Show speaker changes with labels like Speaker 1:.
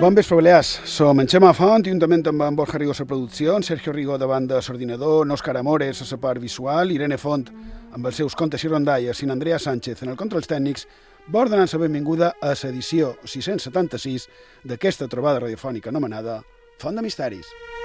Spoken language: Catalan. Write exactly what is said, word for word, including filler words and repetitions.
Speaker 1: Bon vespre, Balears. Som en Xema Font, juntament amb en Borja Rigo a la producció, en Sergio Rigo davant de l'ordinador, en Òscar Amores a la part visual, Irene Font amb els seus contes i rondalles i en Andrea Sánchez en els controls tècnics, va ordenant la benvinguda a l'edició sis-cents setanta-sis d'aquesta trobada radiofònica anomenada Font de Misteris.